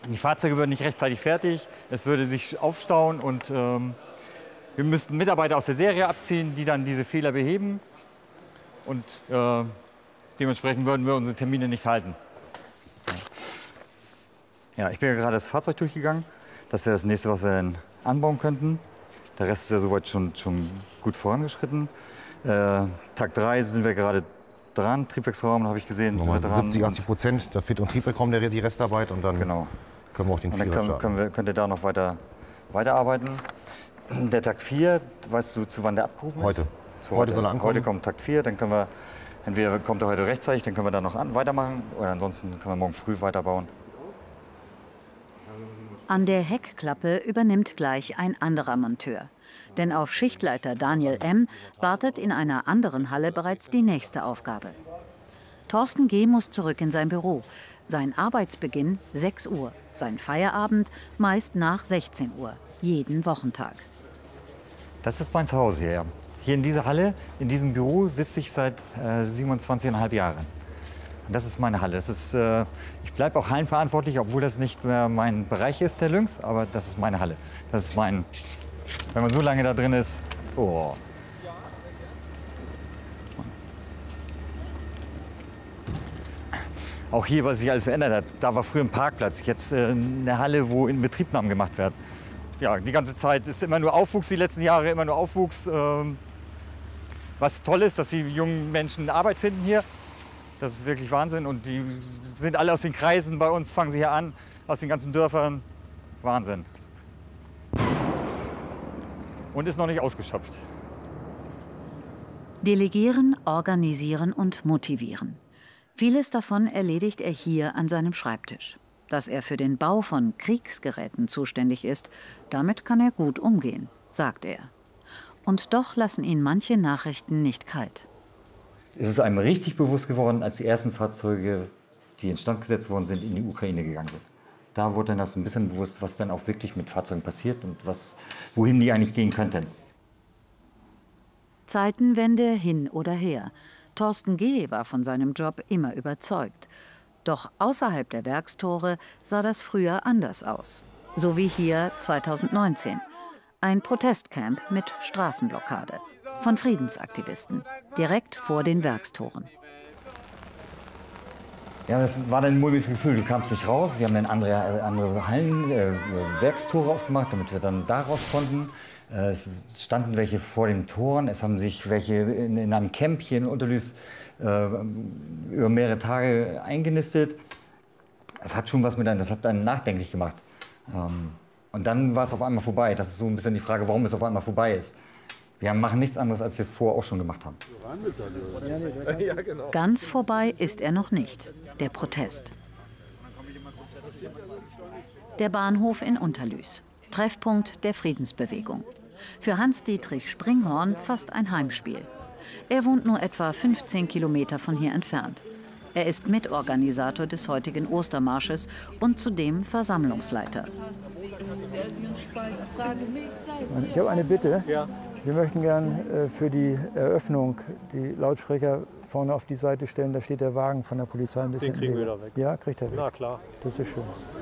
Die Fahrzeuge würden nicht rechtzeitig fertig, es würde sich aufstauen und wir müssten Mitarbeiter aus der Serie abziehen, die dann diese Fehler beheben. Und dementsprechend würden wir unsere Termine nicht halten. Ja, ich bin ja gerade das Fahrzeug durchgegangen. Das wäre das nächste, was wir dann anbauen könnten. Der Rest ist ja soweit schon gut vorangeschritten. Tag 3 sind wir gerade dran. Triebwerksraum habe ich gesehen. 70–80%, da fehlt im Triebwerksraum die Restarbeit und dann genau. Können wir auch den Vierer starten. Könnt ihr da noch weiterarbeiten. Der Takt 4, weißt du, zu wann der abgerufen ist? Heute. Heute soll er ankommen. Heute kommt Takt 4, dann können wir, entweder kommt er heute rechtzeitig, dann können wir da noch weitermachen, oder ansonsten können wir morgen früh weiterbauen. An der Heckklappe übernimmt gleich ein anderer Monteur. Denn auf Schichtleiter Daniel M. wartet in einer anderen Halle bereits die nächste Aufgabe. Thorsten G. muss zurück in sein Büro. Sein Arbeitsbeginn 6 Uhr, sein Feierabend meist nach 16 Uhr, jeden Wochentag. Das ist mein Zuhause hier, ja. Hier in dieser Halle, in diesem Büro sitze ich seit 27,5 Jahren. Und das ist meine Halle. Das ist, ich bleibe auch hallenverantwortlich, obwohl das nicht mehr mein Bereich ist, der Lynx, aber das ist meine Halle. Das ist mein, wenn man so lange da drin ist, oh. Auch hier, was sich alles verändert hat. Da war früher ein Parkplatz, jetzt eine Halle, wo Inbetriebnahmen gemacht werden. Ja, die ganze Zeit ist immer nur Aufwuchs, die letzten Jahre immer nur Aufwuchs. Was toll ist, dass die jungen Menschen Arbeit finden hier. Das ist wirklich Wahnsinn. Und die sind alle aus den Kreisen bei uns, fangen sie hier an, aus den ganzen Dörfern. Wahnsinn. Und ist noch nicht ausgeschöpft. Delegieren, organisieren und motivieren. Vieles davon erledigt er hier an seinem Schreibtisch. Dass er für den Bau von Kriegsgeräten zuständig ist, damit kann er gut umgehen, sagt er. Und doch lassen ihn manche Nachrichten nicht kalt. Es ist einem richtig bewusst geworden, als die ersten Fahrzeuge, die instand gesetzt worden sind, in die Ukraine gegangen sind. Da wurde dann auch so ein bisschen bewusst, was dann auch wirklich mit Fahrzeugen passiert und wohin die eigentlich gehen könnten. Zeitenwende hin oder her. Thorsten G. war von seinem Job immer überzeugt. Doch außerhalb der Werkstore sah das früher anders aus. So wie hier 2019. Ein Protestcamp mit Straßenblockade von Friedensaktivisten, direkt vor den Werkstoren. Ja, das war dann ein mulmiges Gefühl. Du kamst nicht raus. Wir haben dann andere Hallen, Werkstore aufgemacht, damit wir dann da raus konnten. Es standen welche vor den Toren. Es haben sich welche in einem Camp hier in Unterlüß über mehrere Tage eingenistet. Es hat schon was mit einem, das hat einen nachdenklich gemacht. Und dann war es auf einmal vorbei. Das ist so ein bisschen die Frage, warum es auf einmal vorbei ist. Wir machen nichts anderes, als wir vorher auch schon gemacht haben. Ganz vorbei ist er noch nicht, der Protest. Der Bahnhof in Unterlüß, Treffpunkt der Friedensbewegung. Für Hans-Dietrich Springhorn fast ein Heimspiel. Er wohnt nur etwa 15 Kilometer von hier entfernt. Er ist Mitorganisator des heutigen Ostermarsches und zudem Versammlungsleiter. Ich habe eine Bitte. Ja. Wir möchten gern für die Eröffnung die Lautsprecher vorne auf die Seite stellen. Da steht der Wagen von der Polizei ein bisschen. Den kriegen wir da weg. Ja, kriegt er weg. Na klar. Das ist schön.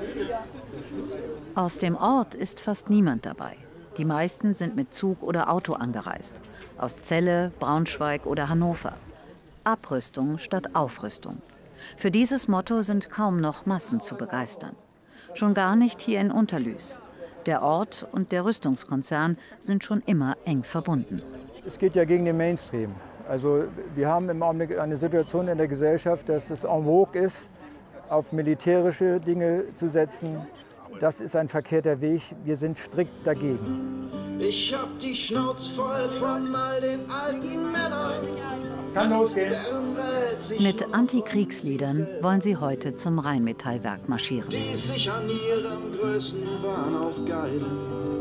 Aus dem Ort ist fast niemand dabei. Die meisten sind mit Zug oder Auto angereist. Aus Celle, Braunschweig oder Hannover. Abrüstung statt Aufrüstung. Für dieses Motto sind kaum noch Massen zu begeistern. Schon gar nicht hier in Unterlüß. Der Ort und der Rüstungskonzern sind schon immer eng verbunden. Es geht ja gegen den Mainstream. Also wir haben im Augenblick eine Situation in der Gesellschaft, dass es en vogue ist, auf militärische Dinge zu setzen. Das ist ein verkehrter Weg. Wir sind strikt dagegen. Ich hab die Schnauze voll von all den alten Männern. Kann losgehen. Mit Antikriegsliedern wollen sie heute zum Rheinmetallwerk marschieren. Die sich an ihrem Größenwahn aufgeilen.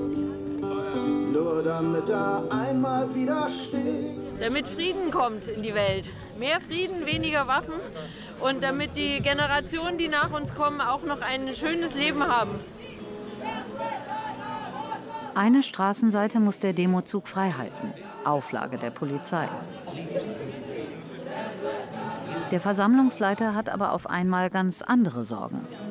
Nur damit er einmal wieder steht. Damit Frieden kommt in die Welt. Mehr Frieden, weniger Waffen. Und damit die Generationen, die nach uns kommen, auch noch ein schönes Leben haben. Eine Straßenseite muss der Demozug freihalten. Auflage der Polizei. Der Versammlungsleiter hat aber auf einmal ganz andere Sorgen.